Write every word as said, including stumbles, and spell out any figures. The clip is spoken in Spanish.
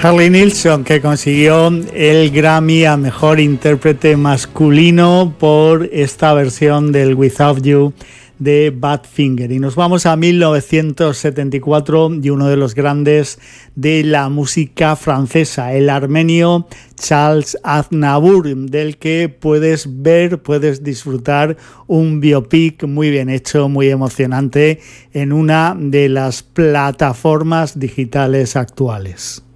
Harry Nilsson, que consiguió el Grammy a Mejor Intérprete Masculino por esta versión del Without You de Badfinger. Y nos vamos a mil novecientos setenta y cuatro y uno de los grandes de la música francesa, el armenio Charles Aznavour, del que puedes ver, puedes disfrutar un biopic muy bien hecho, muy emocionante en una de las plataformas digitales actuales.